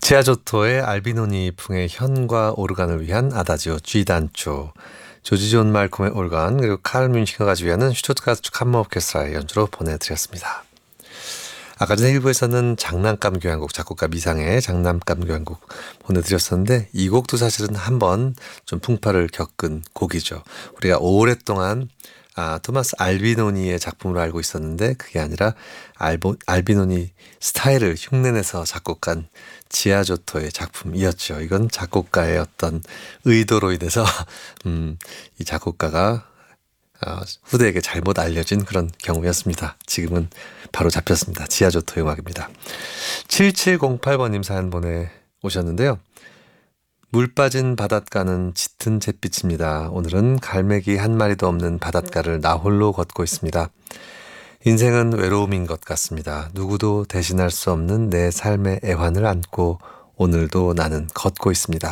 치아조토의 알비노니풍의 현과 오르간을 위한 아다지오 G단조, 조지 존 말콤의 오르간, 그리고 칼 뮌히너가 지휘하는 슈투트가르트 캄머 오케스트라의 연주로 보내드렸습니다. 아까 전에 일부에서는 장난감 교향곡, 작곡가 미상의 장난감 교향곡 보내드렸었는데, 이 곡도 사실은 한번 좀 풍파를 겪은 곡이죠. 우리가 오랫동안 토마스 알비노니의 작품으로 알고 있었는데, 그게 아니라 알비노니 스타일을 흉내내서 작곡한 지아조토의 작품이었죠. 이건 작곡가의 어떤 의도로 인해서 이 작곡가가 후대에게 잘못 알려진 그런 경우였습니다. 지금은 바로 잡혔습니다. 지아조토 음악입니다. 7708번님 사연 보내오셨는데요. 물 빠진 바닷가는 짙은 잿빛입니다. 오늘은 갈매기 한 마리도 없는 바닷가를 나 홀로 걷고 있습니다. 인생은 외로움인 것 같습니다. 누구도 대신할 수 없는 내 삶의 애환을 안고 오늘도 나는 걷고 있습니다.